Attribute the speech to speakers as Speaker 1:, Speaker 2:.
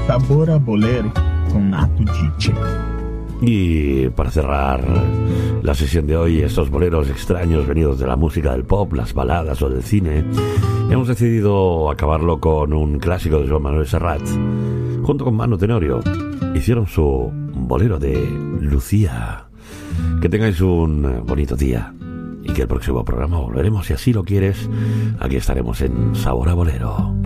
Speaker 1: Sabor a Bolero con Nato DJ.
Speaker 2: Y para cerrar la sesión de hoy, estos boleros extraños venidos de la música del pop, las baladas o del cine, hemos decidido acabarlo con un clásico de Joan Manuel Serrat. Junto con Manu Tenorio hicieron su bolero de Lucía. Que tengáis un bonito día y que el próximo programa volveremos, si así lo quieres. Aquí estaremos en Sabor a Bolero.